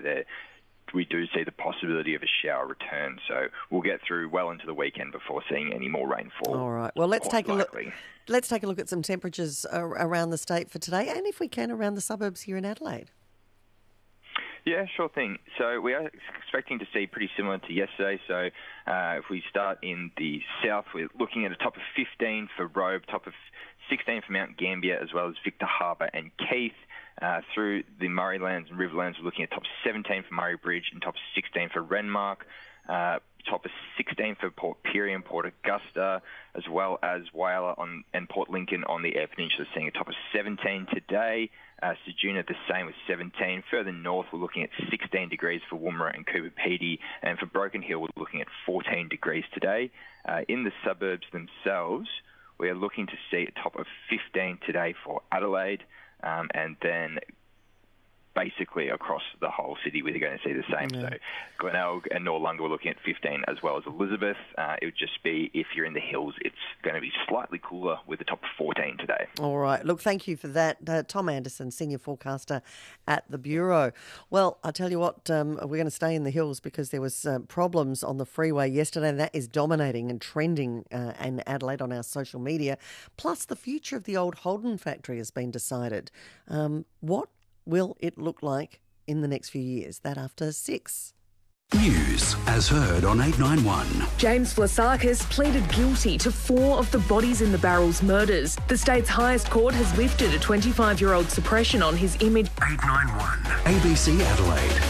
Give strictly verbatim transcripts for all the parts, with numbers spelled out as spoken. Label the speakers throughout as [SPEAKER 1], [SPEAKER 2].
[SPEAKER 1] there we do see the possibility of a shower return. So we'll get through well into the weekend before seeing any more rainfall.
[SPEAKER 2] All right. Well, let's take
[SPEAKER 1] likely.
[SPEAKER 2] a look. Let's take a look at some temperatures around the state for today, and if we can, around the suburbs here in Adelaide.
[SPEAKER 1] Yeah, sure thing. So we are expecting to see pretty similar to yesterday. So uh, if we start in the south, we're looking at a top of fifteen for Robe, top of sixteen for Mount Gambier, as well as Victor Harbour and Keith. Uh, through the Murraylands and Riverlands, we're looking at top seventeen for Murray Bridge and top sixteen for Renmark, uh, top of sixteen for Port Pirie and Port Augusta, as well as Whyalla on, and Port Lincoln on the Eyre Peninsula, seeing a top of seventeen today. Uh, Ceduna the same with seventeen. Further north, we're looking at sixteen degrees for Woomera and Coober Pedy, and for Broken Hill, we're looking at fourteen degrees today. Uh, in the suburbs themselves, we are looking to see a top of fifteen today for Adelaide. Um, and then basically across the whole city, we're going to see the same. Yeah. So Glenelg and Noarlunga, we're looking at fifteen, as well as Elizabeth. Uh, it would just be, if you're in the hills, it's going to be slightly cooler with a top of fourteen today.
[SPEAKER 2] All right. Look, thank you for that. Uh, Tom Anderson, Senior Forecaster at the Bureau. Well, I'll tell you what, um, we're going to stay in the hills because there was uh, problems on the freeway yesterday, and that is dominating and trending uh, in Adelaide on our social media. Plus, the future of the old Holden factory has been decided. Um, what will it look like in the next few years? That after six.
[SPEAKER 3] News as heard on eight nine one.
[SPEAKER 4] James Vlasakis pleaded guilty to four of the bodies in the Barrels murders. The state's highest court has lifted a twenty-five-year-old suppression on his image.
[SPEAKER 3] eight nine one. A B C Adelaide.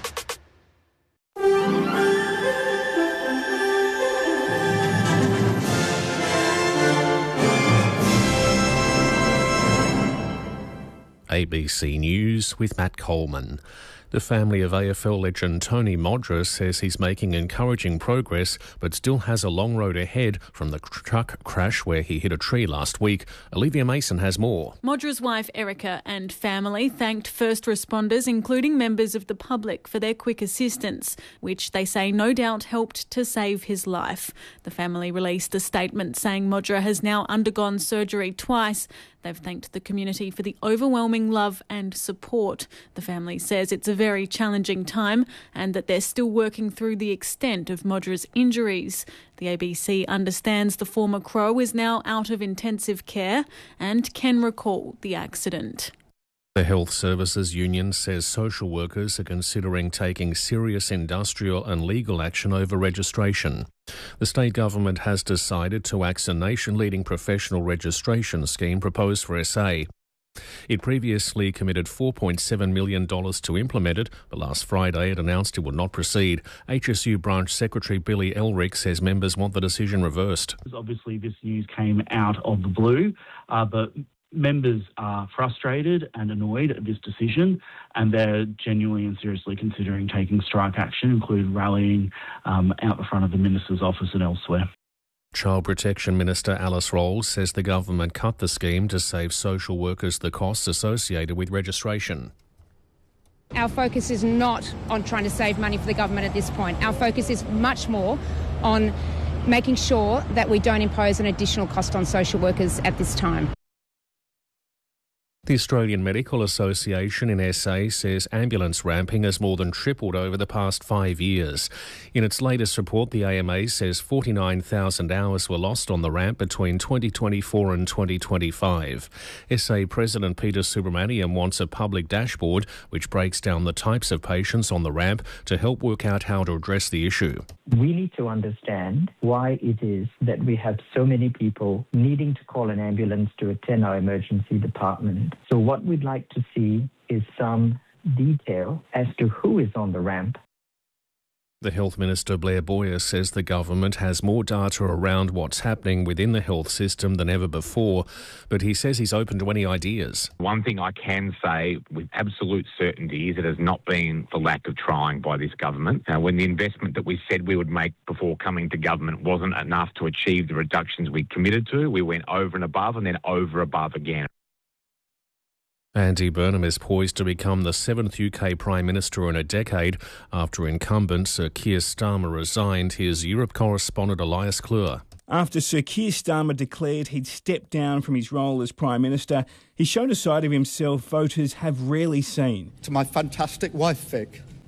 [SPEAKER 5] A B C News with Matt Coleman. The family of A F L legend Tony Modra says he's making encouraging progress but still has a long road ahead from the truck crash where he hit a tree last week. Olivia Mason has more.
[SPEAKER 6] Modra's wife Erica and family thanked first responders, including members of the public, for their quick assistance, which they say no doubt helped to save his life. The family released a statement saying Modra has now undergone surgery twice. They've thanked the community for the overwhelming love and support. The family says it's a very challenging time and that they're still working through the extent of Modra's injuries. The A B C understands the former Crow is now out of intensive care and can recall the accident.
[SPEAKER 5] The Health Services Union says social workers are considering taking serious industrial and legal action over registration. The state government has decided to axe a nation-leading professional registration scheme proposed for S A. It previously committed four point seven million dollars to implement it, but last Friday it announced it would not proceed. H S U Branch Secretary Billy Elrick says members want the decision reversed.
[SPEAKER 7] Obviously this news came out of the blue, uh, but members are frustrated and annoyed at this decision, and they're genuinely and seriously considering taking strike action, including rallying um, out the front of the Minister's office and elsewhere.
[SPEAKER 5] Child Protection Minister Alice Rolls says the government cut the scheme to save social workers the costs associated with registration.
[SPEAKER 8] Our focus is not on trying to save money for the government at this point. Our focus is much more on making sure that we don't impose an additional cost on social workers at this time.
[SPEAKER 5] The Australian Medical Association in S A says ambulance ramping has more than tripled over the past five years. In its latest report, the A M A says forty-nine thousand hours were lost on the ramp between twenty twenty-four and twenty twenty-five. S A President Peter Subramaniam wants a public dashboard which breaks down the types of patients on the ramp to help work out how to address the issue.
[SPEAKER 9] We need to understand why it is that we have so many people needing to call an ambulance to attend our emergency department. So what we'd like to see is some detail as to who is on the ramp.
[SPEAKER 5] The Health Minister Blair Boyer says the government has more data around what's happening within the health system than ever before, but he says he's open to any ideas.
[SPEAKER 10] One thing I can say with absolute certainty is it has not been for lack of trying by this government. Uh, when the investment that we said we would make before coming to government wasn't enough to achieve the reductions we committed to, we went over and above and then over above again.
[SPEAKER 5] Andy Burnham is poised to become the seventh U K Prime Minister in a decade after incumbent Sir Keir Starmer resigned. Here's Europe correspondent Elias Kleur.
[SPEAKER 11] After Sir Keir Starmer declared he'd stepped down from his role as Prime Minister, he showed a side of himself voters have rarely seen.
[SPEAKER 12] To my fantastic wife, Vic,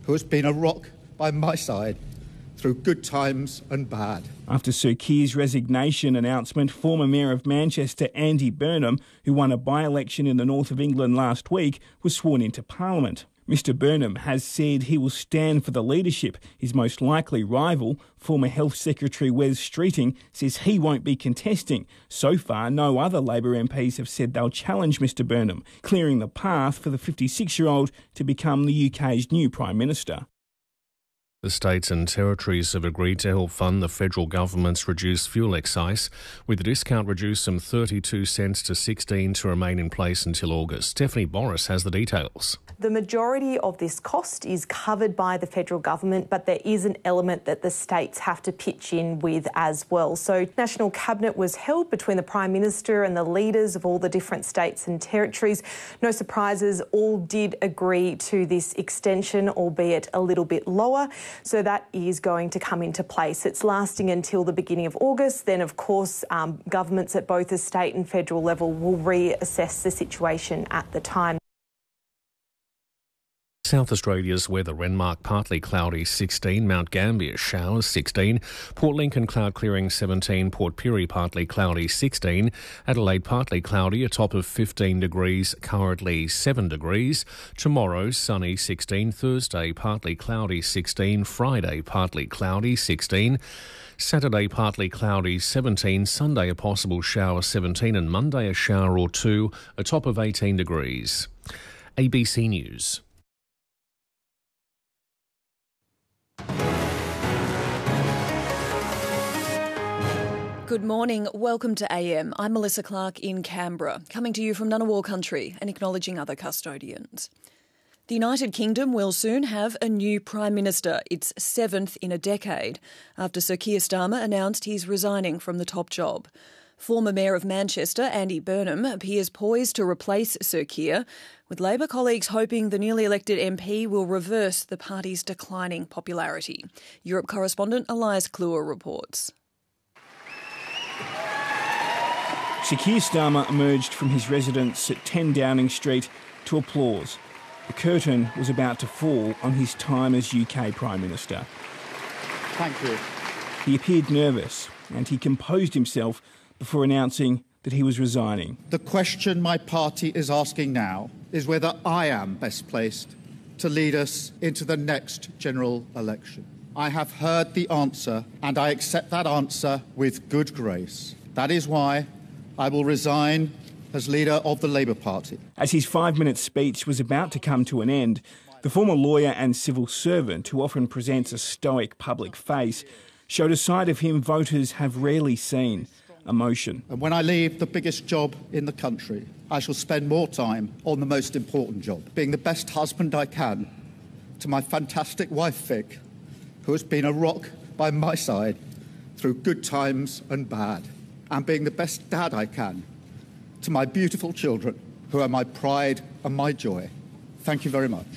[SPEAKER 12] who has been a rock by my side through good times and bad.
[SPEAKER 11] After Sir Keir's resignation announcement, former Mayor of Manchester Andy Burnham, who won a by-election in the north of England last week, was sworn into Parliament. Mister Burnham has said he will stand for the leadership. His most likely rival, former Health Secretary Wes Streeting, says he won't be contesting. So far, no other Labor M Ps have said they'll challenge Mister Burnham, clearing the path for the fifty-six-year-old to become the U K's new Prime Minister.
[SPEAKER 5] The states and territories have agreed to help fund the federal government's reduced fuel excise, with the discount reduced from thirty-two cents to sixteen to remain in place until August. Stephanie Boris has the details.
[SPEAKER 13] The majority of this cost is covered by the federal government, but there is an element that the states have to pitch in with as well. So National Cabinet was held between the Prime Minister and the leaders of all the different states and territories. No surprises, all did agree to this extension, albeit a little bit lower. So that is going to come into place. It's lasting until the beginning of August. Then, of course, um, governments at both the state and federal level will reassess the situation at the time.
[SPEAKER 5] South Australia's weather: Renmark partly cloudy sixteen, Mount Gambier showers sixteen, Port Lincoln cloud clearing seventeen, Port Pirie partly cloudy sixteen, Adelaide partly cloudy, a top of fifteen degrees, currently seven degrees. Tomorrow sunny sixteen, Thursday partly cloudy sixteen, Friday partly cloudy sixteen, Saturday partly cloudy seventeen, Sunday a possible shower seventeen, and Monday a shower or two, a top of eighteen degrees. A B C News.
[SPEAKER 14] Good morning. Welcome to A M. I'm Melissa Clark in Canberra, coming to you from Ngunnawal country and acknowledging other custodians. The United Kingdom will soon have a new Prime Minister, its seventh in a decade, after Sir Keir Starmer announced he's resigning from the top job. Former Mayor of Manchester, Andy Burnham, appears poised to replace Sir Keir, with Labor colleagues hoping the newly elected M P will reverse the party's declining popularity. Europe correspondent Elias Kluwer reports.
[SPEAKER 11] Sir Keir Starmer emerged from his residence at ten Downing Street to applause. The curtain was about to fall on his time as U K Prime Minister.
[SPEAKER 12] Thank you.
[SPEAKER 11] He appeared nervous and he composed himself before announcing that he was resigning.
[SPEAKER 12] The question my party is asking now is whether I am best placed to lead us into the next general election. I have heard the answer and I accept that answer with good grace. That is why I will resign as leader of the Labour Party.
[SPEAKER 11] As his five-minute speech was about to come to an end, the former lawyer and civil servant, who often presents a stoic public face, showed a side of him voters have rarely seen: emotion.
[SPEAKER 12] And when I leave the biggest job in the country, I shall spend more time on the most important job, being the best husband I can to my fantastic wife Vic, who has been a rock by my side through good times and bad, and being the best dad I can to my beautiful children, who are my pride and my joy. Thank you very much.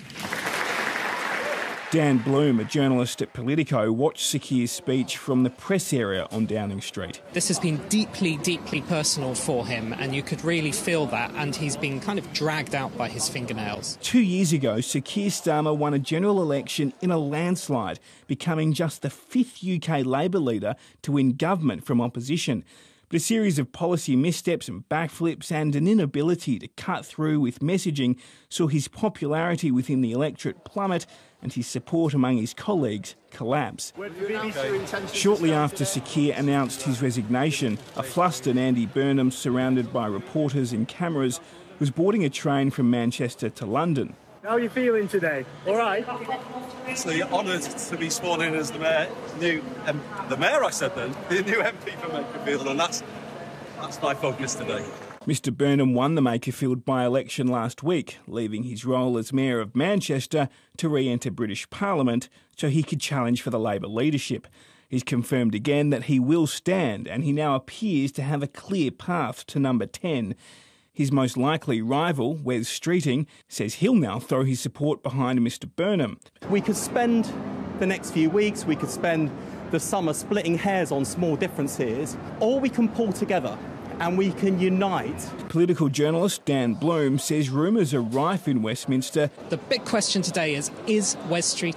[SPEAKER 11] Dan Bloom, a journalist at Politico, watched Sir Keir's speech from the press area on Downing Street.
[SPEAKER 15] This has been deeply, deeply personal for him, and you could really feel that, and he's been kind of dragged out by his fingernails.
[SPEAKER 11] Two years ago, Sir Keir Starmer won a general election in a landslide, becoming just the fifth U K Labor leader to win government from opposition. But a series of policy missteps and backflips and an inability to cut through with messaging saw his popularity within the electorate plummet and his support among his colleagues collapse. Shortly after Sir Keir announced his resignation, a flustered Andy Burnham, surrounded by reporters and cameras, was boarding a train from Manchester to London.
[SPEAKER 16] How are you feeling today? All right?
[SPEAKER 17] So you're honoured to be sworn in as the mayor, new, um, the mayor I said then, the new M P for Makerfield, and that's, that's my focus today.
[SPEAKER 11] Mister Burnham won the Makerfield by-election last week, leaving his role as Mayor of Manchester to re-enter British Parliament so he could challenge for the Labor leadership. He's confirmed again that he will stand, and he now appears to have a clear path to number ten. His most likely rival, Wes Streeting, says he'll now throw his support behind Mister Burnham.
[SPEAKER 18] We could spend the next few weeks, we could spend the summer splitting hairs on small differences, or we can pull together and we can unite.
[SPEAKER 11] Political journalist Dan Bloom says rumours are rife in Westminster.
[SPEAKER 15] The big question today is, is Wes Streeting